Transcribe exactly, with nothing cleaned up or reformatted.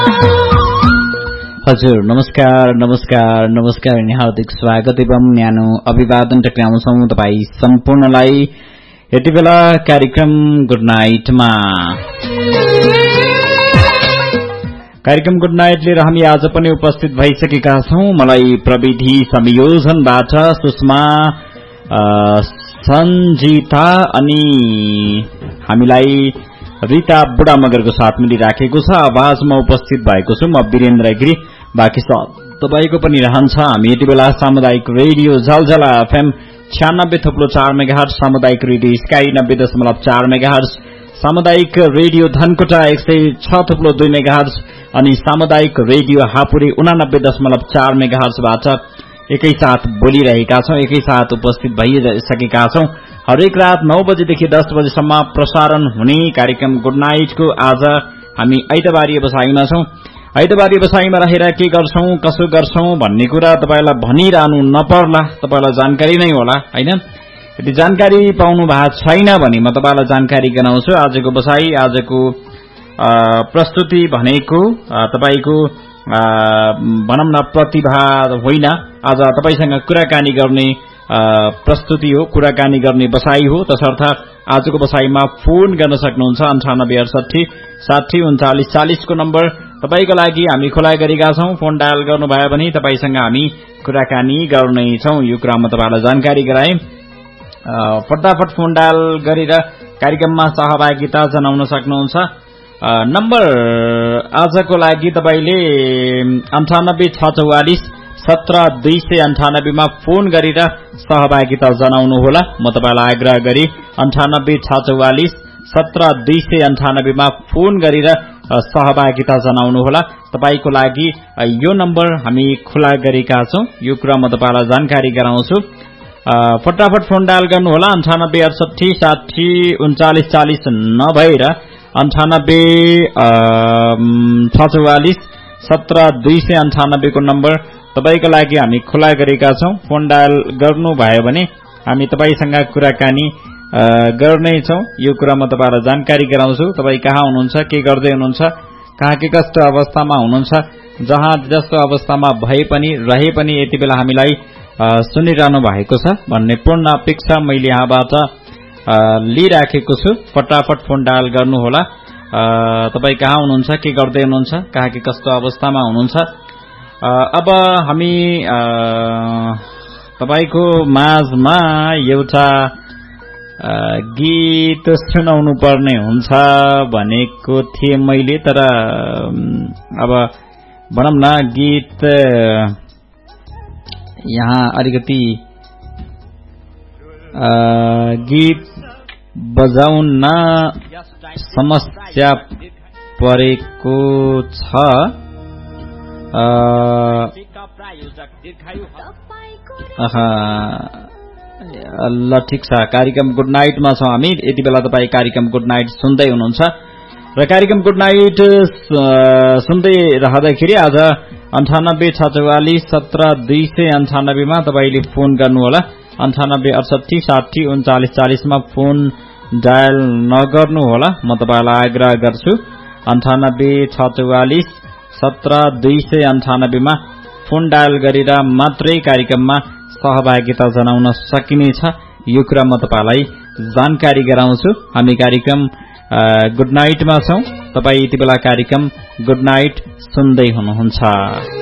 हजुर नमस्कार नमस्कार नमस्कार अनि हार्दिक स्वागत एवं न्यानो अभिवादन टक्राउँछौं तपाईँ सम्पूर्णलाई यति बेला कार्यक्रम गुड नाइटमा। कार्यक्रम गुड नाइट लिएर हामी आज पनि उपस्थित भइसकेका छौं। मलाई प्रविधि संयोजनबाट सुषमा सञ्जिता अनि हामीलाई रीता बुढा मगरको साथ मिलिराखेको छ। आवाजमा उपस्थित भएको छु म वीरेन्द्र गिरी। बाँकी सब तपाईको पनि रहन्छ। हामी यति बेला सामुदायिक रेडियो झलझला एफएम छ्यानब्बे थुप्लो चार मेगाहर्ज, सामुदायिक रेडियो स्काई नब्बे दशमलव चार मेगाहर्ज, सामुदायिक रेडियो धनकुटा एक सय छ थुप्लो दुई मेगाहर्ज अनि सामुदायिक रेडियो हापुरे उनानब्बे दशमलव चार मेगाहर्जबाट एकैसाथ बोलिरहेका छौं, एकैसाथ उपस्थित भइसकेका छौं। हरेक रात नौ बजेदेखि दस बजेसम्म प्रसारण हुने कार्यक्रम गुड नाइटको आज हामी आइतबारी बसाइमा छौं। आइतबारी बसाइमा रहेर के गर्छौं कसो गर्छौं भन्ने कुरा तपाईलाई भनिरहनु नपर्ला, तपाईलाई जानकारी नै होला हैन। यदि जानकारी पाउनु भएको छैन भने म तपाईलाई जानकारी गराउँछु। आजको बसाई आजको प्रस्तुति भनेको तपाईको भनौं न प्रतिभा होइन, आज तपाईसँग कुराकानी गर्ने प्रस्तुति हो, कुराकानी गर्ने बसाई हो। तसर्थ आजको बसाईमा फोन गर्न सक्नुहुन्छ अन्ठानब्बे अडसठी साठी उन्चालिस चालिस को नम्बर तपाईको लागि हामी खुला गरेका छौं। फोन डायल गर्नुभयो भने तपाईसँग हामी कुराकानी गर्नेछौं। यो कुरा म तपाईलाई जानकारी गराए। फटाफट फोन डायल गरेर कार्यक्रममा सहभागिता जनाउन सक्नुहुन्छ। नम्बर आजको लागि तपाईले अन्ठानब्बे छ चौवालिस सत्र दुई सय अन्ठानब्बेमा फोन गरेर सहभागिता जनाउनुहोला। म तपाईलाई आग्रह गरी अन्ठानब्बे छ चौवालिस सत्र दुई सय अन्ठानब्बेमा फोन गरेर सहभागिता जनाउनुहोला। तपाईको लागि यो नम्बर हामी खुला गरेका छौं। यो कुरा म तपाईलाई जानकारी गराउँछु। फटाफट फोन डायल गर्नुहोला। अन्ठानब्बे अडसठी साठी उन्चालिस चालिस नभएर अन्ठानब्बे छ चौवालिस सत्र दुई सय अन्ठानब्बे को नम्बर तपाईको लागि हामी खुला गरेका छौं। फोन डायल गर्नुभयो भने हामी तपाईसँग कुराकानी गर्नेछौं। यो कुरा म तपाईलाई जानकारी गराउँछु। तपाई कहाँ हुनुहुन्छ, के गर्दै हुनुहुन्छ, कहाँ के कस्तो अवस्थामा हुनुहुन्छ, जहाँ जस्तो अवस्थामा भए पनि रहे पनि यति बेला हामीलाई सुनिरहनु भएको छ भन्ने पूर्ण अपेक्षा मैले यहाँबाट लिइराखेको छु। फटाफट फोन डायल गर्नुहोला। तपाई कहाँ हुनुहुन्छ, के गर्दै हुनुहुन्छ, कहाँ के कस्तो अवस्थामा हुनुहुन्छ। अब हामी तपाईको माझमा एउटा गीत सुनाउनु पर्ने हुन्छ भनेको थिए मैले, तर अब भनौं न गीत यहाँ अलिकति गीत बजाउन समस्या परेको छ। ल ठिक छ। कार्यक्रम गुड नाइटमा छौं हामी। यति बेला तपाई कार्यक्रम गुड नाइट सुन्दै हुनुहुन्छ र कार्यक्रम गुड नाइट सुन्दै रहँदाखेरि आज अन्ठानब्बे छ चौवालिस सत्र दुई सय अन्ठानब्बेमा तपाईले फोन गर्नुहोला। अन्ठानब्बे अडसठी साठी उन्चालिस चालिसमा फोन डायल नगर्नुहोला। म तपाईलाई आग्रह गर्छु अन्ठानब्बे छ चौवालिस सत्र दुई सय अन्ठानब्बेमा फोन डायल गरेर मात्रै कार्यक्रममा सहभागिता जनाउन सकिनेछ। यो कुरा म तपाईलाई जानकारी गराउँछु। हामी कार्यक्रम गुड नाइटमा छौं। तपाई यति बेला कार्यक्रम गुड नाइट सुन्दै हुनुहुन्छ।